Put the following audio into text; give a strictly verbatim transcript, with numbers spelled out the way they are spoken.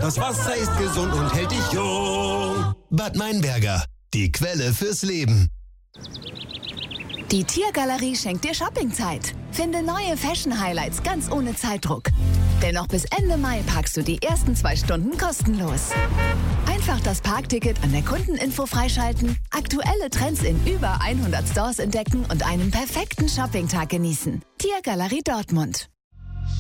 Das Wasser ist gesund und hält dich jung. Bad Meinberger, die Quelle fürs Leben. Die Tiergalerie schenkt dir Shoppingzeit. Finde neue Fashion-Highlights ganz ohne Zeitdruck. Denn noch bis Ende Mai parkst du die ersten zwei Stunden kostenlos. Einfach das Parkticket an der Kundeninfo freischalten, aktuelle Trends in über hundert Stores entdecken und einen perfekten Shoppingtag genießen. Tiergalerie Dortmund.